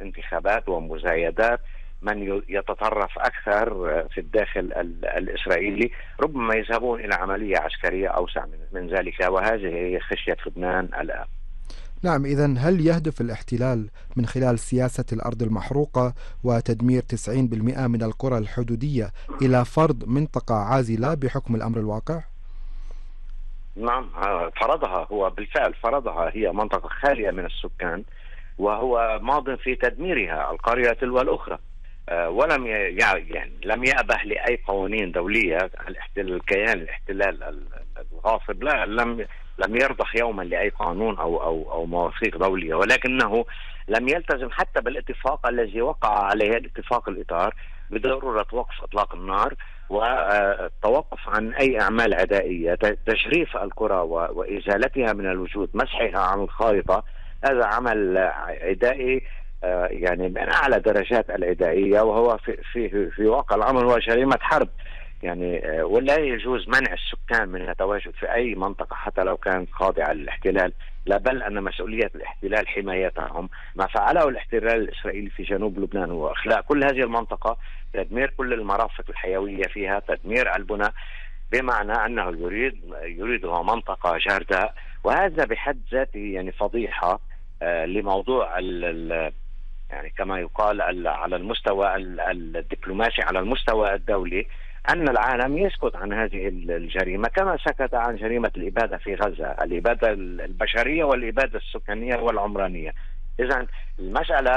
انتخابات ومزايدات من يتطرف أكثر في الداخل الإسرائيلي، ربما يذهبون إلى عملية عسكرية أوسع من ذلك، وهذه هي خشية لبنان الآن. نعم، إذن هل يهدف الاحتلال من خلال سياسة الأرض المحروقة وتدمير 90% من القرى الحدودية إلى فرض منطقة عازلة بحكم الأمر الواقع؟ نعم، فرضها، هو بالفعل فرضها، هي منطقة خالية من السكان، وهو ماض في تدميرها القرية تلو الأخرى. ولم يعني لم يأبه لأي قوانين دولية. الكيان الاحتلال الغاصب لم يرضخ يوما لأي قانون أو مواثيق دولية، ولكنه لم يلتزم حتى بالاتفاق الذي وقع عليه، الاتفاق الإطار بضرورة وقف إطلاق النار والتوقف عن أي أعمال عدائية، تشريف القرى وإزالتها من الوجود، مسحها عن الخارطة. هذا عمل عدائي يعني من أعلى درجات العدائية، وهو في واقع الأمر هو جريمة حرب يعني. ولا يجوز منع السكان من التواجد في أي منطقة حتى لو كانت خاضعة للاحتلال، لا بل أن مسؤولية الاحتلال حمايتهم. ما فعله الاحتلال الإسرائيلي في جنوب لبنان هو إخلاء كل هذه المنطقة، تدمير كل المرافق الحيوية فيها، تدمير البنى، بمعنى أنه يريدها منطقة جرداء. وهذا بحد ذاته يعني فضيحة لموضوع يعني كما يقال على المستوى الدبلوماسي، على المستوى الدولي، أن العالم يسكت عن هذه الجريمة كما سكت عن جريمة الإبادة في غزة، الإبادة البشرية والإبادة السكانية والعمرانية. إذن المسألة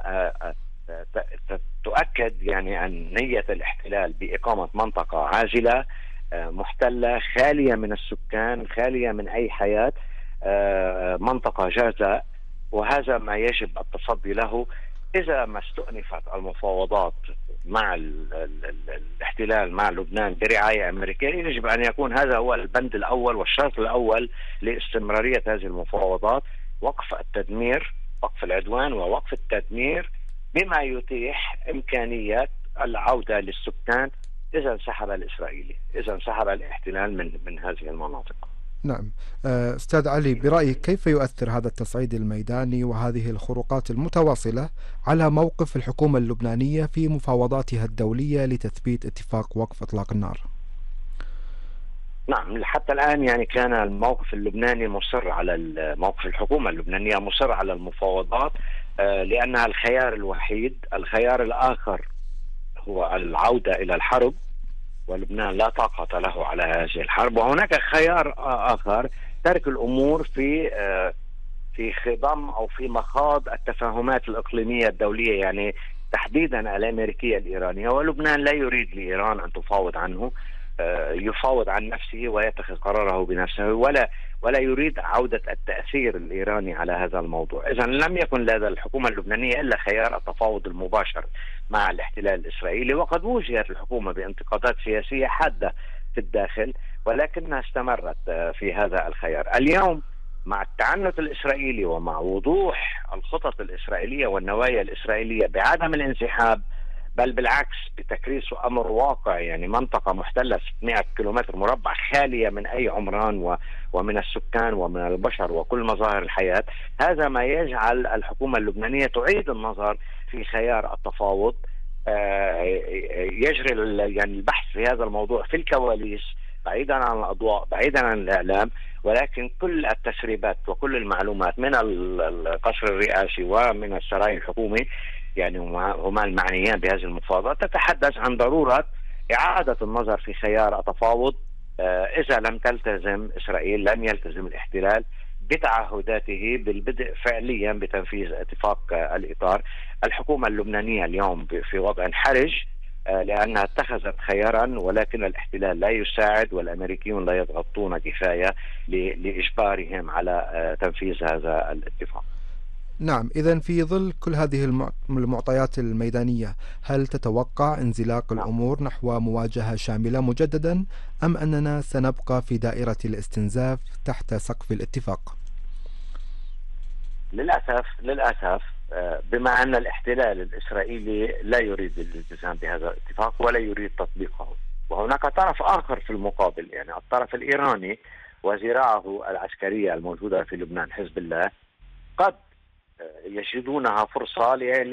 تؤكد يعني أن نية الاحتلال بإقامة منطقة عازلة محتلة خالية من السكان، خالية من أي حياة، منطقة جرداء. وهذا ما يجب التصدي له. إذا ما استؤنفت المفاوضات مع الاحتلال مع لبنان برعاية أمريكية، يجب أن يكون هذا هو البند الأول والشرط الأول لاستمرارية هذه المفاوضات: وقف التدمير، وقف العدوان ووقف التدمير، بما يتيح إمكانية العودة للسكان إذا انسحب الإسرائيلي، إذا انسحب الاحتلال من هذه المناطق. نعم، أستاذ علي، برأيك كيف يؤثر هذا التصعيد الميداني وهذه الخروقات المتواصلة على موقف الحكومة اللبنانية في مفاوضاتها الدولية لتثبيت اتفاق وقف إطلاق النار؟ نعم، حتى الآن يعني كان الموقف اللبناني مصر على موقف الحكومة اللبنانية مصر على المفاوضات، لأنها الخيار الوحيد. الخيار الآخر هو العودة إلى الحرب، ولبنان لا طاقة له على هذه الحرب. وهناك خيار آخر: ترك الأمور في خضم أو في مخاض التفاهمات الإقليمية الدولية، يعني تحديدا الأمريكية الإيرانية. ولبنان لا يريد لإيران أن تفاوض عنه، يفاوض عن نفسه ويتخذ قراره بنفسه، ولا يريد عودة التأثير الإيراني على هذا الموضوع. إذن لم يكن لدى الحكومة اللبنانية إلا خيار التفاوض المباشر مع الاحتلال الإسرائيلي. وقد وجهت الحكومة بانتقادات سياسية حادة في الداخل، ولكنها استمرت في هذا الخيار. اليوم مع التعنت الإسرائيلي ومع وضوح الخطط الإسرائيلية والنوايا الإسرائيلية بعدم الانسحاب، بل بالعكس بتكريس أمر واقع، يعني منطقة محتلة 600 كيلومتر مربع خالية من أي عمران ومن السكان ومن البشر وكل مظاهر الحياة. هذا ما يجعل الحكومة اللبنانية تعيد النظر في خيار التفاوض. يجري يعني البحث في هذا الموضوع في الكواليس، بعيدا عن الأضواء، بعيدا عن الإعلام، ولكن كل التسريبات وكل المعلومات من القصر الرئاسي ومن السراي الحكومي، يعني هما المعنيان بهذه المفاوضات، تتحدث عن ضرورة إعادة النظر في خيار التفاوض. إذا لم تلتزم إسرائيل، لم يلتزم الاحتلال بتعهداته بالبدء فعليا بتنفيذ اتفاق الإطار. الحكومة اللبنانية اليوم في وضع حرج، لأنها اتخذت خيارا، ولكن الاحتلال لا يساعد والأمريكيون لا يضغطون كفاية لإجبارهم على تنفيذ هذا الاتفاق. نعم، إذن في ظل كل هذه المعطيات الميدانية، هل تتوقع انزلاق الأمور نحو مواجهة شاملة مجددا، أم أننا سنبقى في دائرة الاستنزاف تحت سقف الاتفاق؟ للأسف بما أن الاحتلال الإسرائيلي لا يريد الالتزام بهذا الاتفاق ولا يريد تطبيقه، وهناك طرف آخر في المقابل، يعني الطرف الإيراني وذراعه العسكرية الموجودة في لبنان حزب الله، قد يجدونها فرصة